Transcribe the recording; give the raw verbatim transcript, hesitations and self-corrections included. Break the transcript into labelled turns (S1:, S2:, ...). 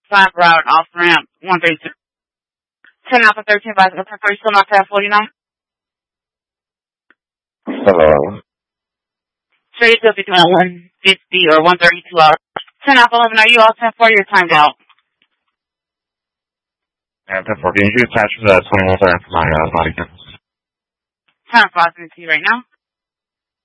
S1: five route off ramp one thirty-two. ten Alpha thirteen by the three, still not past forty-nine.
S2: Hello.
S1: Straight to between one fifty or one thirty-two hours. ten Alpha eleven, are you all ten four? You're timed out.
S2: Yeah, ten four. Can you attach to that twenty-one thirty for my uh, body cam?
S1: ten five to you right now.